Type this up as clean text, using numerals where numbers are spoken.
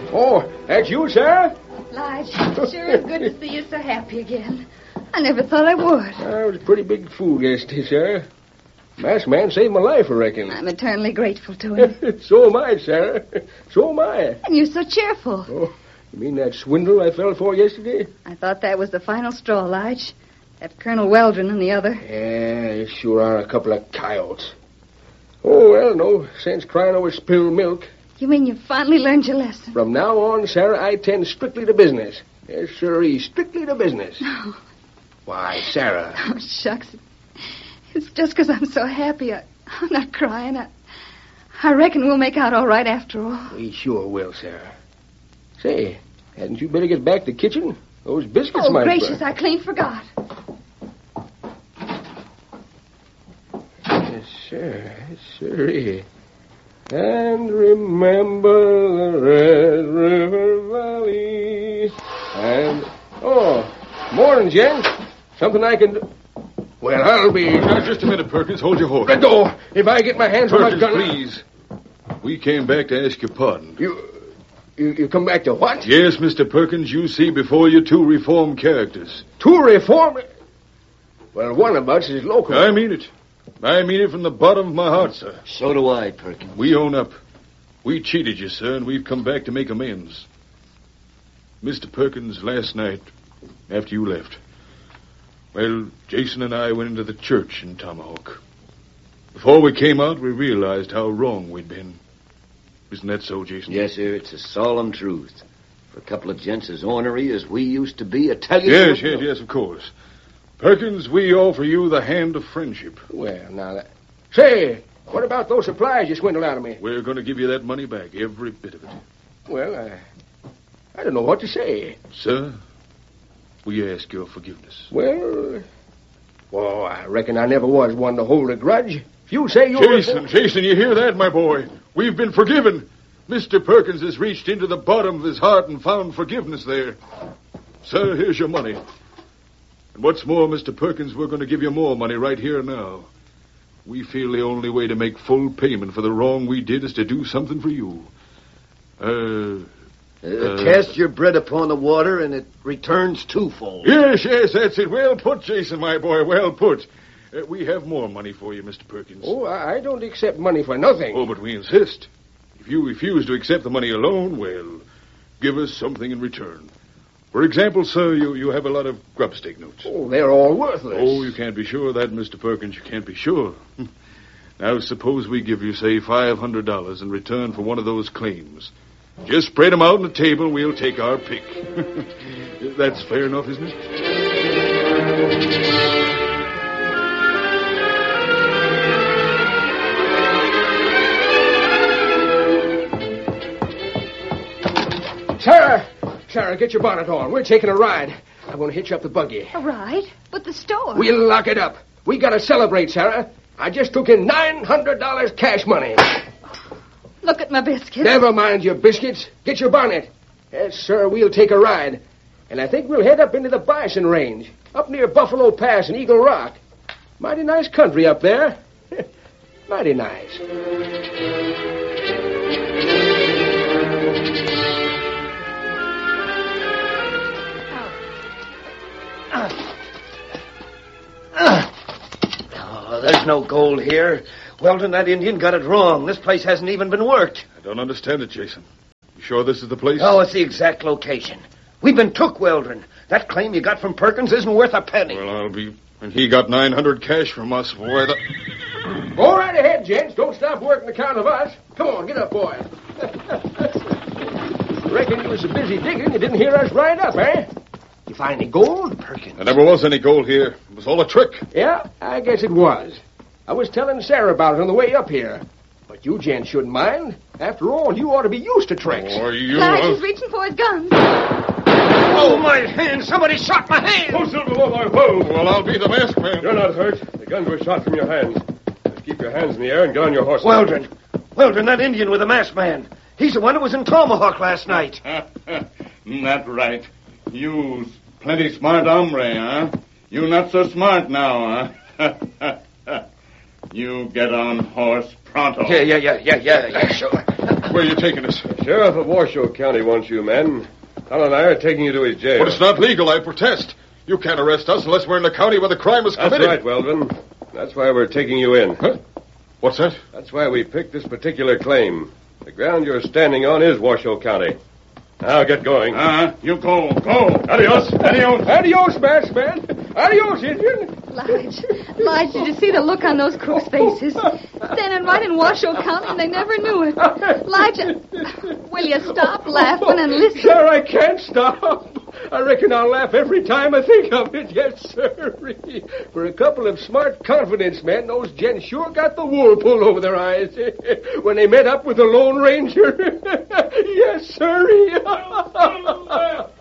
Oh, that's you, Sarah? Lige, sure is good to see you so happy again. I never thought I would. I was a pretty big fool yesterday, Sarah. Masked man saved my life, I reckon. I'm eternally grateful to him. So am I, Sarah. So am I. And you're so cheerful. Oh, you mean that swindle I fell for yesterday? I thought that was the final straw, Lige. That Colonel Weldon and the other. Yeah, they sure are a couple of coyotes. Oh, well, no sense crying over spilled milk. You mean you finally learned your lesson? From now on, Sarah, I tend strictly to business. Yes, sirree, strictly to business. No. Why, Sarah. Oh, shucks. It's just because I'm so happy. I'm not crying. I reckon we'll make out all right after all. We sure will, Sarah. Say, hadn't you better get back to the kitchen? Those biscuits might... Oh, gracious, I clean forgot. Yes, sir. Yes, sirree. And remember the Red River Valley. And... Oh, morning, gents. Something I can do... Well, I'll be... Now, just a minute, Perkins. Hold your horse. Let go. If I get my hands on my Perkins, gun... please. We came back to ask your pardon. You come back to what? Yes, Mr. Perkins, you see before you two reformed characters. Two reformed... Well, one of us is local. I mean it. I mean it from the bottom of my heart, sir. So do I, Perkins. We own up. We cheated you, sir, and we've come back to make amends. Mr. Perkins, last night, after you left, well, Jason and I went into the church in Tomahawk. Before we came out, we realized how wrong we'd been. Isn't that so, Jason? Yes, sir, it's a solemn truth. For a couple of gents as ornery as we used to be, I tell you... Yes, of course. Perkins, we offer you the hand of friendship. Well, now that... Say, what about those supplies you swindled out of me? We're going to give you that money back, every bit of it. Well, I don't know what to say. Sir, we ask your forgiveness. Well, I reckon I never was one to hold a grudge. If you say you're... Jason, you hear that, my boy? We've been forgiven. Mr. Perkins has reached into the bottom of his heart and found forgiveness there. Sir, here's your money. And what's more, Mr. Perkins, we're going to give you more money right here now. We feel the only way to make full payment for the wrong we did is to do something for you. Cast your bread upon the water and it returns twofold. Yes, that's it. Well put, Jason, my boy, well put. We have more money for you, Mr. Perkins. Oh, I don't accept money for nothing. Oh, but we insist. If you refuse to accept the money alone, well, give us something in return. For example, sir, you have a lot of grubstake notes. Oh, they're all worthless. Oh, you can't be sure of that, Mr. Perkins. You can't be sure. Now, suppose we give you, say, $500 in return for one of those claims. Just spread them out on the table and we'll take our pick. That's fair enough, isn't it? Sarah, get your bonnet on. We're taking a ride. I'm going to hitch up the buggy. A ride? But the store. We'll lock it up. We got to celebrate, Sarah. I just took in $900 cash money. Look at my biscuits. Never mind your biscuits. Get your bonnet. Yes, sir, we'll take a ride. And I think we'll head up into the Bison Range, up near Buffalo Pass and Eagle Rock. Mighty nice country up there. Mighty nice. Oh, there's no gold here. Weldon, that Indian got it wrong. This place hasn't even been worked. I don't understand it, Jason. You sure this is the place? Oh, it's the exact location. We've been took, Weldon. That claim you got from Perkins isn't worth a penny. Well, I'll be... And he got $900 cash from us. Boy, Go right ahead, gents. Don't stop working the count of us. Come on, get up, boy. Reckon you was so busy digging you didn't hear us ride up, eh? You find any gold, Perkins? There never was any gold here. It was all a trick. Yeah, I guess it was. I was telling Sarah about it on the way up here. But you gents shouldn't mind. After all, you ought to be used to tricks. Oh, you... Lige is reaching for his gun. Oh, my hand! Somebody shot my hand! Oh, Silver, well, I'll be the masked man. You're not hurt. The guns were shot from your hands. Just keep your hands in the air and get on your horse. Weldon, that Indian with the masked man. He's the one who was in Tomahawk last night. That's right. You plenty smart hombre, huh? You not so smart now, huh? You get on horse pronto. Yeah, sure. Where are you taking us? The sheriff of Washoe County wants you, men. Hal and I are taking you to his jail. But it's not legal, I protest. You can't arrest us unless we're in the county where the crime was committed. That's right, Weldon. That's why we're taking you in. Huh? What's that? That's why we picked this particular claim. The ground you're standing on is Washoe County. Now get going. You go. Go. Adios. Adios. Adios, masked man. Adios, Indian. Lige, did you see the look on those crew's faces? Standing right in Washoe County, and they never knew it. Lige, will you stop laughing and listen? Sir, I can't stop. I reckon I'll laugh every time I think of it. Yes, sir. For a couple of smart confidence men, those gents sure got the wool pulled over their eyes when they met up with the Lone Ranger. Yes, sir.